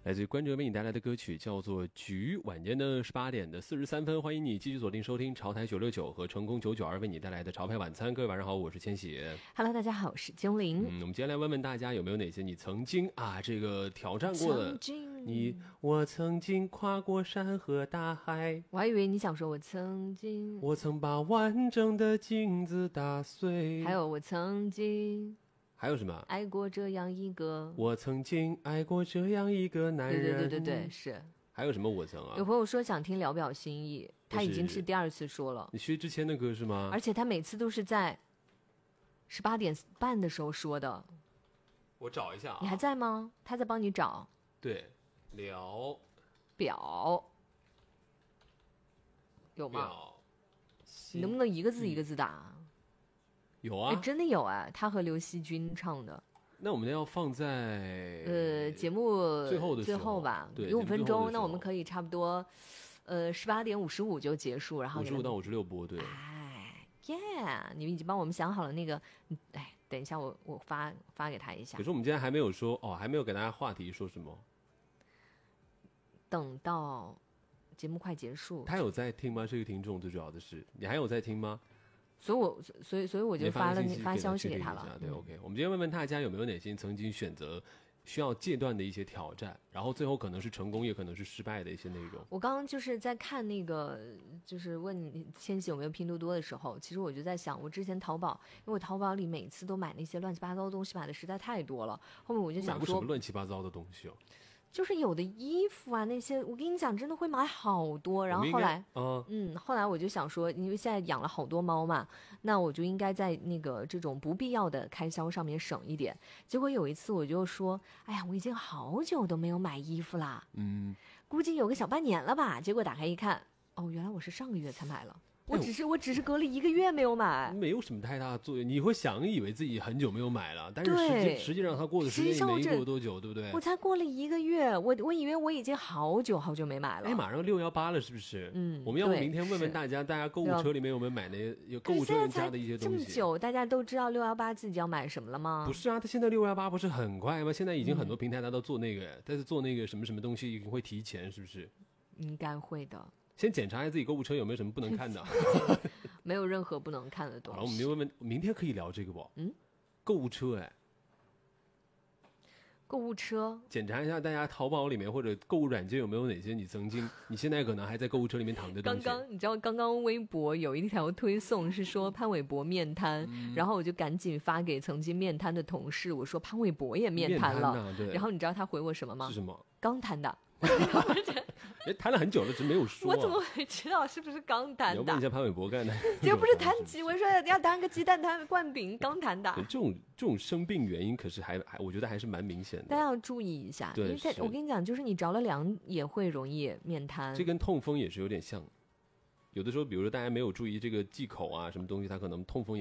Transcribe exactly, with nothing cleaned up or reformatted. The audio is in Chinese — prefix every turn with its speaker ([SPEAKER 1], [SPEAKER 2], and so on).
[SPEAKER 1] 来自于关喆为你带来的歌曲叫做《菊》。晚间的十八点的四十三分，欢迎你继续锁定收听潮台九六九和成功九九二为你带来的潮牌晚餐。各位晚上好，我是千玺。
[SPEAKER 2] Hello， 大家好，我是精灵。
[SPEAKER 1] 嗯，我们今天来问问大家有没有哪些你曾经啊这个挑战过的？
[SPEAKER 2] 曾经
[SPEAKER 1] 你我曾经跨过山和大海。
[SPEAKER 2] 我还以为你想说我曾经，
[SPEAKER 1] 我曾把完整的镜子打碎。
[SPEAKER 2] 还有我曾经。
[SPEAKER 1] 还有什么？
[SPEAKER 2] 爱过这样一个，
[SPEAKER 1] 我曾经爱过这样一个男人。
[SPEAKER 2] 对对对对对，是。
[SPEAKER 1] 还有什么我曾啊？
[SPEAKER 2] 有朋友说想听聊表心意，他已经是第二次说了。
[SPEAKER 1] 你薛之谦的歌是吗？
[SPEAKER 2] 而且他每次都是在十八点半的时候说的。
[SPEAKER 1] 我找一下啊。
[SPEAKER 2] 你还在吗？他在帮你找。
[SPEAKER 1] 对，聊
[SPEAKER 2] 表有吗？
[SPEAKER 1] 表
[SPEAKER 2] 你能不能一个字一个字打？
[SPEAKER 1] 有啊，
[SPEAKER 2] 哎，真的有哎，他和刘惜君唱的。
[SPEAKER 1] 那我们要放在
[SPEAKER 2] 呃节目
[SPEAKER 1] 最后的
[SPEAKER 2] 最后吧，
[SPEAKER 1] 对，
[SPEAKER 2] 有五分钟，那我们可以差不多，呃，十八点五十五就结束，然后
[SPEAKER 1] 五十五到五十六播，对。
[SPEAKER 2] 哎耶，你们已经帮我们想好了那个，哎，等一下我我发发给他一下。
[SPEAKER 1] 可是我们今天还没有说哦，还没有给大家话题说什么。
[SPEAKER 2] 等到节目快结束。
[SPEAKER 1] 他有在听吗？这个听众最主要的是，你还有在听吗？
[SPEAKER 2] 所以我所以所以我就发了发消息给他了。
[SPEAKER 1] 对 ，OK。我们今天问问大家有没有哪些曾经选择需要戒断的一些挑战，然后最后可能是成功，也可能是失败的一些内容。
[SPEAKER 2] 我刚刚就是在看那个，就是问你千玺有没有拼多多的时候，其实我就在想，我之前淘宝，因为我淘宝里每次都买那些乱七八糟的东西，买的实在太多了。后面我就想说，
[SPEAKER 1] 买过什么乱七八糟的东西哦？
[SPEAKER 2] 就是有的衣服啊，那些我跟你讲，真的会买好多。然后后来，
[SPEAKER 1] 嗯
[SPEAKER 2] 嗯，后来我就想说，因为现在养了好多猫嘛，那我就应该在那个这种不必要的开销上面省一点。结果有一次我就说，哎呀，我已经好久都没有买衣服啦，
[SPEAKER 1] 嗯，
[SPEAKER 2] 估计有个小半年了吧。结果打开一看，哦，原来我是上个月才买了。我只是我只是隔了一个月没有买，
[SPEAKER 1] 没有什么太大的作用。你会想以为自己很久没有买了，但是实际实际上它过的时间也没过多久，对不对？
[SPEAKER 2] 我才过了一个月，我我以为我已经好久好久没买了。
[SPEAKER 1] 哎，马上六幺八了，是不是？
[SPEAKER 2] 嗯，
[SPEAKER 1] 我们要不明天问问大家，大家购物车里面有没有买那些有购物车人加的一些东西？
[SPEAKER 2] 这么久，大家都知道六幺八自己要买什么了吗？
[SPEAKER 1] 不是啊，他现在六幺八不是很快吗？现在已经很多平台他都做那个，嗯、但是做那个什么什么东西会提前，是不是？
[SPEAKER 2] 应该会的。
[SPEAKER 1] 先检查一下自己购物车有没有什么不能看的。
[SPEAKER 2] 没有任何不能看的东西。
[SPEAKER 1] 好了，我们就问问，明天可以聊这个不？
[SPEAKER 2] 嗯，
[SPEAKER 1] 购物车哎，
[SPEAKER 2] 购物车，
[SPEAKER 1] 检查一下大家淘宝里面或者购物软件有没有哪些你曾经，你现在可能还在购物车里面躺的东西。
[SPEAKER 2] 刚刚你知道，刚刚微博有一条推送是说潘玮柏面瘫、嗯，然后我就赶紧发给曾经面瘫的同事，我说潘玮柏也面瘫了，
[SPEAKER 1] 面瘫啊、
[SPEAKER 2] 然后你知道他回我什么吗？
[SPEAKER 1] 是什么？
[SPEAKER 2] 刚瘫的。
[SPEAKER 1] 哎，谈了很久了，只没有说、啊。
[SPEAKER 2] 我怎么会知道是不是刚谈的？
[SPEAKER 1] 你要问一下潘玮柏干的。
[SPEAKER 2] 这不是弹鸡，我说要弹个鸡蛋摊灌饼，刚谈的。
[SPEAKER 1] 这种这种生病原因，可是还还我觉得还是蛮明显的。
[SPEAKER 2] 大家要注意一下，
[SPEAKER 1] 对，
[SPEAKER 2] 因为在我跟你讲，就是你着了凉也会容易面瘫。
[SPEAKER 1] 这跟痛风也是有点像。有的时候，比如说大家没有注意这个忌口啊，什么东西，它可能痛风也。